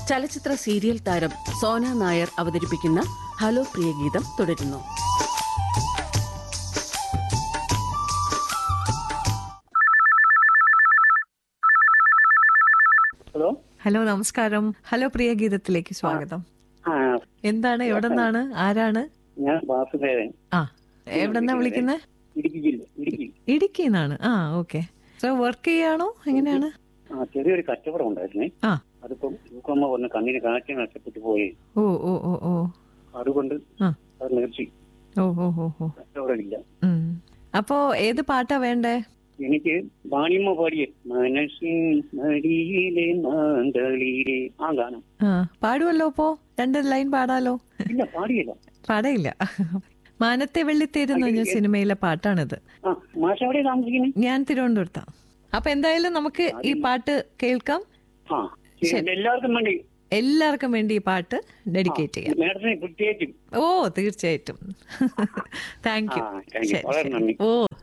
ചലച്ചിത്ര സീരിയൽ താരം സോന നായർ അവതരിപ്പിക്കുന്ന ഹലോ പ്രിയഗീതം തുടരുന്നു. ഹലോ ഹലോ, നമസ്കാരം. ഹലോ പ്രിയഗീതത്തിലേക്ക് സ്വാഗതം. എന്താണ്, എവിടെ നിന്നാണ്, ആരാണ്? ഞാൻ വാസുദേവൻ. എവിടെന്നാ വിളിക്കുന്നത്? ഇടുക്കിന്നാണ്. ഓക്കെ. വർക്ക് ചെയ്യാണോ, എങ്ങനെയാണ്? ചെറിയൊരു കച്ചവടം ഉണ്ടായിരുന്നേ. അതിപ്പം തൂക്കമ്മ പറഞ്ഞ കണ്ണിന് കാഴ്ച നഷ്ടപ്പെട്ടു പോയി. ഓ അതുകൊണ്ട് അത് നിർത്തി. കച്ചവടമില്ല. അപ്പോ ഏത് പാട്ടാ വേണ്ടേ? എനിക്ക് ബാണിയമ്മ പാടിയ മനസ്സിൻ മടിയിലെ മാന്തളിയിലെ ആ ഗാനം പാടുവല്ലോ. അപ്പോ 2 ലൈൻ പാടാലോ? ഇല്ല, പാടയില്ല. മാനത്തെ വെള്ളിത്തേരുന്ന പറഞ്ഞ സിനിമയിലെ പാട്ടാണിത്. ഞാൻ തിരുവനന്തപുരത്താ. അപ്പൊ എന്തായാലും നമുക്ക് ഈ പാട്ട് കേൾക്കാം. എല്ലാവർക്കും വേണ്ടി ഈ പാട്ട് ഡെഡിക്കേറ്റ് ചെയ്യാം. തീർച്ചയായിട്ടും. Thank you. ഓ